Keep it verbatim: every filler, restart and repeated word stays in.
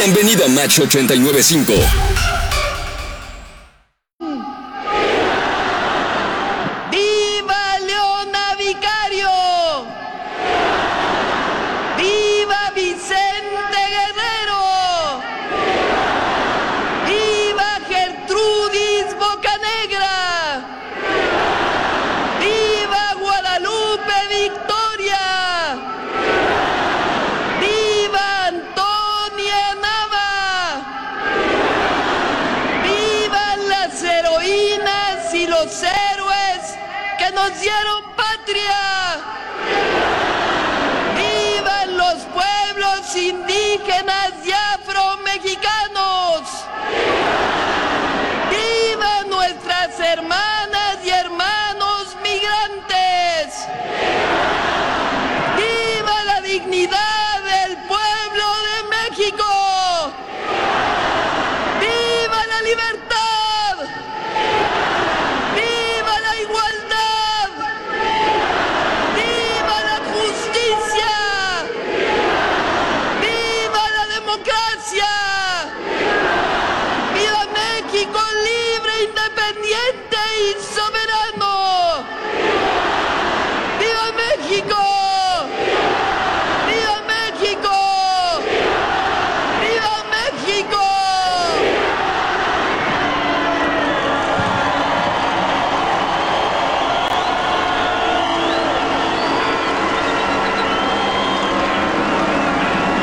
Bienvenido a Match ochenta y nueve punto cinco. ¡Viva Leona Vicario! ¡Viva Vicente Guerrero! ¡Viva Gertrudis Bocanegra! ¡Viva Guadalupe Victoria! ¡Viva Antonia Nava! ¡Vivan las heroínas y los héroes que nos dieron patria! ¡Vivan los pueblos indígenas y afromexicanos! ¡Vivan nuestras hermanas y hermanos migrantes! ¡Viva la dignidad del pueblo de México! ¡Viva la libertad! ¡Viva la igualdad! ¡Viva la justicia! ¡Viva la democracia! ¡Viva México libre, independiente y soberano!